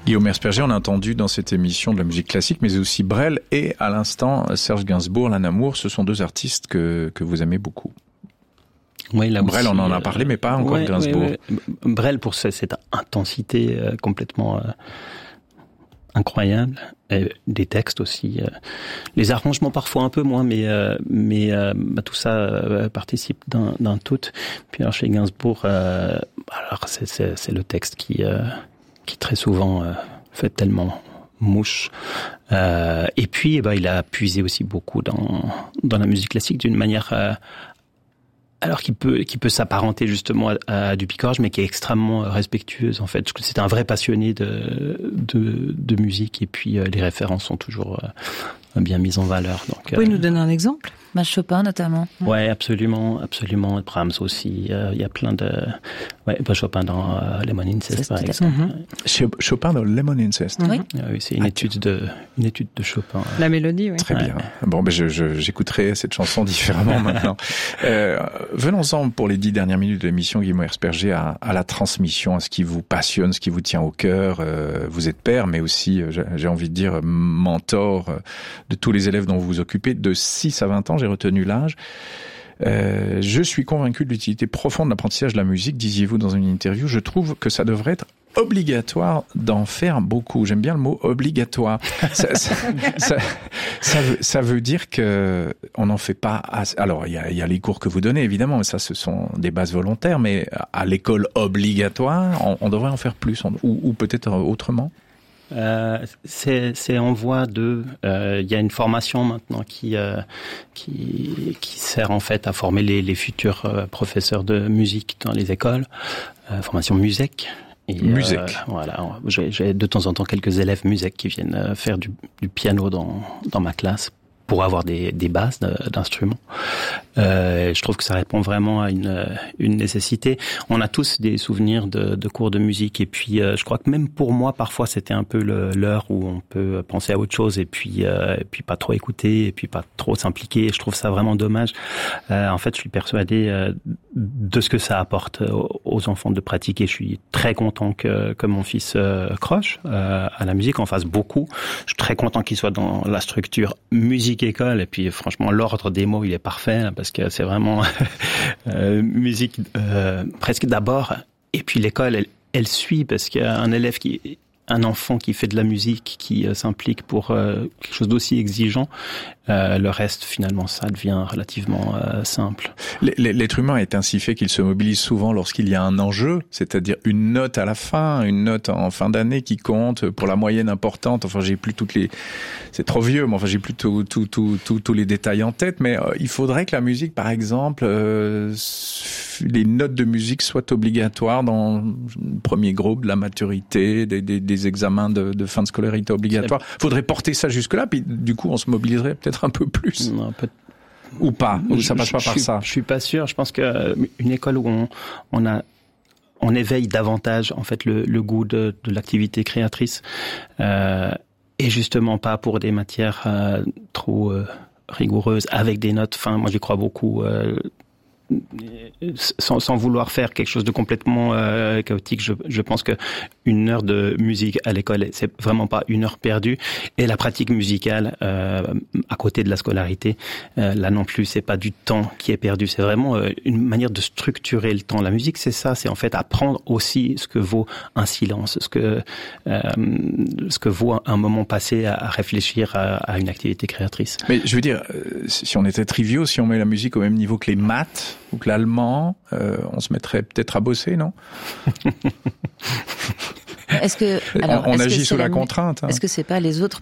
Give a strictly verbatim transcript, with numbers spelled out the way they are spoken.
Guillaume Herzberger, on a entendu dans cette émission de la musique classique, mais aussi Brel et à l'instant Serge Gainsbourg, Lana Moore, ce sont deux artistes que, que vous aimez beaucoup. Oui, là Brel, aussi, on en a parlé, mais pas encore ouais, Gainsbourg. Ouais, ouais. Brel, pour cette intensité euh, complètement euh, incroyable. Et des textes aussi. Euh, les arrangements parfois un peu moins, mais euh, mais euh, bah, tout ça euh, participe d'un, d'un tout. Puis alors, chez Gainsbourg, euh, alors c'est, c'est, c'est le texte qui euh, qui très souvent euh, fait tellement mouche. Euh, et puis, bah, il a puisé aussi beaucoup dans dans la musique classique d'une manière euh, alors qui peut qui peut s'apparenter justement à, à du picorge, mais qui est extrêmement respectueuse en fait. C'est un vrai passionné de de, de musique, et puis euh, les références sont toujours euh, bien mises en valeur. Donc, vous pouvez euh, nous donner un exemple? Bah, Chopin notamment. Ouais, absolument, absolument. Brahms aussi. Il euh, y a plein de. Ouais, bah, Chopin dans euh, Lemon Incest, par exemple. Mm-hmm. Chopin dans Lemon Incest. Oui. Ah, oui, c'est une ah, étude de une étude de Chopin. La mélodie, oui. Très ouais. bien. Bon, ben je, je j'écouterai cette chanson différemment maintenant. Euh, venons-en pour les dix dernières minutes de l'émission, Guillaume Herzberger, à, à la transmission, à ce qui vous passionne, ce qui vous tient au cœur. Euh, vous êtes père, mais aussi, j'ai, j'ai envie de dire, mentor de tous les élèves dont vous vous occupez, de six à vingt ans. J'ai retenu l'âge. Euh, je suis convaincu de l'utilité profonde de l'apprentissage de la musique, disiez-vous dans une interview. Je trouve que ça devrait être obligatoire d'en faire beaucoup. J'aime bien le mot obligatoire. ça, ça, ça, ça, veut, ça veut dire que on n'en fait pas assez. Alors, il y a, il y a les cours que vous donnez, évidemment, mais ça, ce sont des bases volontaires, mais à l'école obligatoire, on, on devrait en faire plus, on, ou, ou peut-être autrement. Euh, c'est, c'est en voie de. Il euh, y a une formation maintenant qui euh, qui qui sert en fait à former les, les futurs euh, professeurs de musique dans les écoles. Euh, formation musec. Et, Musec. Euh, voilà. J'ai, j'ai de temps en temps quelques élèves musec qui viennent faire du, du piano dans dans ma classe pour avoir des, des bases d'instruments. Euh, je trouve que ça répond vraiment à une, une nécessité. On a tous des souvenirs de, de cours de musique, et puis euh, je crois que même pour moi, parfois, c'était un peu le, l'heure où on peut penser à autre chose, et puis euh, et puis pas trop écouter, et puis pas trop s'impliquer. Je trouve ça vraiment dommage. Euh, en fait, je suis persuadé euh, de ce que ça apporte aux enfants de pratiquer. Je suis très content que, que mon fils euh, croche euh, à la musique, en fasse beaucoup. Je suis très content qu'il soit dans la structure musique école, et puis franchement l'ordre des mots il est parfait là, parce que c'est vraiment euh, musique euh, presque d'abord, et puis l'école elle, elle suit, parce qu'un élève qui un enfant qui fait de la musique, qui euh, s'implique pour euh, quelque chose d'aussi exigeant, euh, le reste, finalement, ça devient relativement euh, simple. L'être humain est ainsi fait qu'il se mobilise souvent lorsqu'il y a un enjeu, c'est-à-dire une note à la fin, une note en fin d'année qui compte pour la moyenne importante. Enfin, j'ai plus toutes les... C'est trop vieux, mais enfin, j'ai plus tous tout, tout, tout, tout les détails en tête. Mais euh, il faudrait que la musique, par exemple, euh, les notes de musique soient obligatoires dans le premier groupe de la maturité, des, des, des examens de, de fin de scolarité obligatoires. Il faudrait porter ça jusque-là, puis du coup, on se mobiliserait peut-être un peu plus. Non, peut- Ou pas, ou ça passe je, pas je par suis, ça. Je suis pas sûr. Je pense que une école où on, on a, on éveille davantage en fait le, le goût de, de l'activité créatrice, euh, et justement pas pour des matières euh, trop euh, rigoureuses avec des notes. Enfin, moi j'y crois beaucoup. Euh, Sans, sans vouloir faire quelque chose de complètement euh, chaotique, je, je pense que une heure de musique à l'école, c'est vraiment pas une heure perdue. Et la pratique musicale, euh, à côté de la scolarité, euh, là non plus, c'est pas du temps qui est perdu. C'est vraiment euh, une manière de structurer le temps. La musique, c'est ça. C'est en fait apprendre aussi ce que vaut un silence, ce que euh, ce que vaut un moment passé à, à réfléchir à, à une activité créatrice. Mais je veux dire, si on était triviaux, si on met la musique au même niveau que les maths ou que l'allemand, euh, on se mettrait peut-être à bosser, non? Est-ce que alors, on, on est-ce agit que sous la, la contrainte. Hein. Est-ce que c'est pas les autres